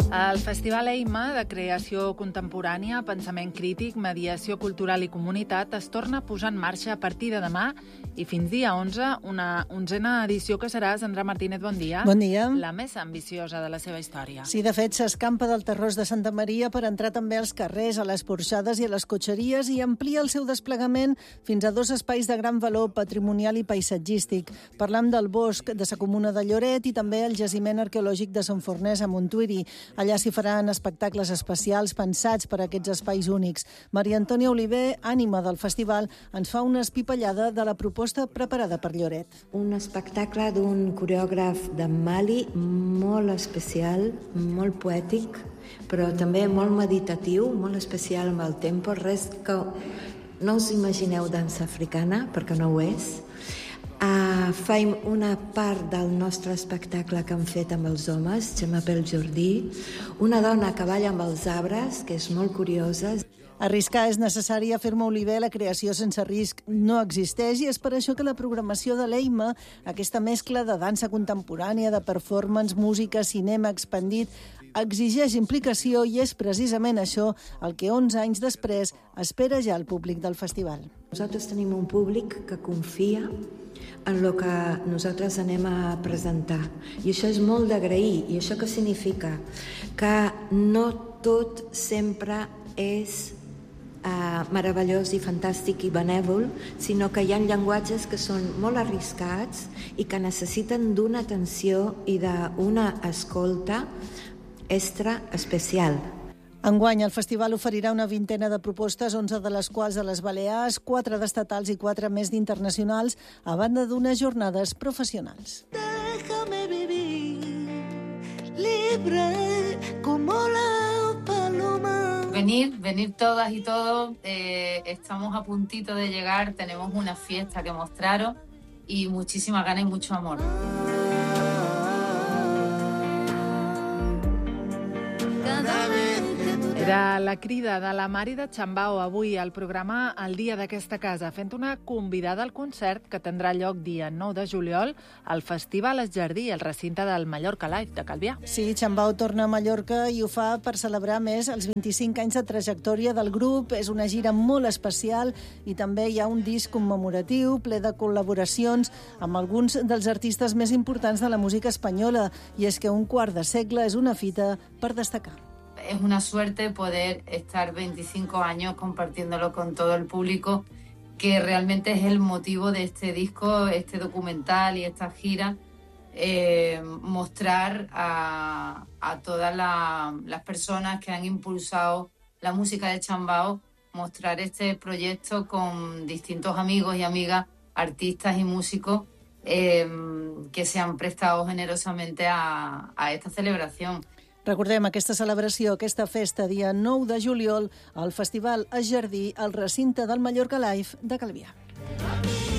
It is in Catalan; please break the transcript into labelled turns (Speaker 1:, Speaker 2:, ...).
Speaker 1: El Festival EIMA de Creació Contemporània, Pensament Crític, Mediació Cultural i Comunitat es torna a posar en marxa a partir de demà i fins dia 11, una 11a edició que serà, Sandra Martínez, bon dia.
Speaker 2: Bon dia.
Speaker 1: La més ambiciosa de la seva història.
Speaker 2: Sí, de fet, s'escampa del Terrós de Santa Maria per entrar també als carrers, a les porxades i a les cotxeries i amplia el seu desplegament fins a 2 espais de gran valor patrimonial i paisatgístic. Parlam del bosc de sa comuna de Lloret i també el jaciment arqueològic de Sant Fornès a Montuïri. Allà s'hi faran espectacles especials pensats per a aquests espais únics. Maria Antònia Oliver, ànima del festival, ens fa una espipallada de la proposta preparada per Lloret.
Speaker 3: Un espectacle d'un coreògraf de Mali molt especial, molt poètic, però també molt meditatiu, molt especial amb el tempo, res que no us imagineu dansa africana, perquè no ho és. Fem una part del nostre espectacle que hem fet amb els homes, Gemma Peljordí, una dona que balla amb els arbres, que és molt curiosa.
Speaker 2: Arriscar és necessari, afirma Oliver, la creació sense risc no existeix i és per això que la programació de l'EIMA, aquesta mescla de dansa contemporània, de performance, música, cinema expandit, exigeix implicació i és precisament això el que 11 anys després espera ja el públic del festival.
Speaker 3: Nosaltres tenim un públic que confia en el que nosaltres anem a presentar. I això és molt d'agrair. I això què significa? Que no tot sempre és meravellós i fantàstic i benèvol, sinó que hi ha llenguatges que són molt arriscats i que necessiten d'una atenció i d'una escolta extra especial.
Speaker 2: Enguany, el festival oferirà una vintena de propostes, 11 de les quals a les Balears, 4 d'estatals i 4 més d'internacionals, a banda d'unes jornades professionals.
Speaker 4: Déjame vivir libre como la paloma.
Speaker 5: Venir todas y todos, estamos a puntito de llegar, tenemos una fiesta que mostraros y muchísimas ganas y mucho amor.
Speaker 1: Era la crida de la Mari de Chambao avui al programa El dia d'aquesta casa, fent una convidada al concert que tindrà lloc dia 9 de juliol al Festival Es Jardí, al recinte del Mallorca Live de Calvià.
Speaker 2: Sí, Chambao torna a Mallorca i ho fa per celebrar més els 25 anys de trajectòria del grup. És una gira molt especial i també hi ha un disc commemoratiu ple de col·laboracions amb alguns dels artistes més importants de la música espanyola. I és que un quart de segle és una fita per destacar.
Speaker 5: Es una suerte poder estar 25 años compartiéndolo con todo el público, que realmente es el motivo de este disco, este documental y esta gira, mostrar a todas las personas que han impulsado la música de Chambao, mostrar este proyecto con distintos amigos y amigas, artistas y músicos que se han prestado generosamente a esta celebración.
Speaker 2: Recordem aquesta celebració, aquesta festa, dia 9 de juliol, al Festival Es Jardí, al recinte del Mallorca Live de Calvià.